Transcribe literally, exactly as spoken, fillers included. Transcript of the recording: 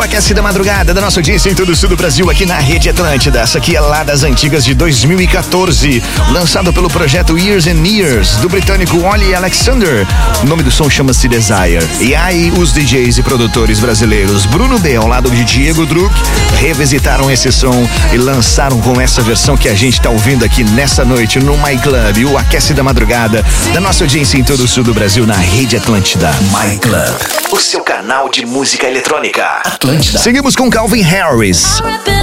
Aquece da Madrugada da nossa audiência em todo o sul do Brasil, aqui na Rede Atlântida. Essa aqui é lá das antigas de dois mil e quatorze, lançado pelo projeto Years and Years, do britânico Ollie Alexander. O nome do som chama-se Desire. E aí, os D Js e produtores brasileiros Bruno B, ao lado de Diego Druck, revisitaram esse som e lançaram com essa versão que a gente tá ouvindo aqui nessa noite no My Club, o Aquece da Madrugada da nossa audiência em todo o sul do Brasil, na Rede Atlântida. My Club, o seu canal de música eletrônica. Atlântida. Seguimos com Calvin Harris.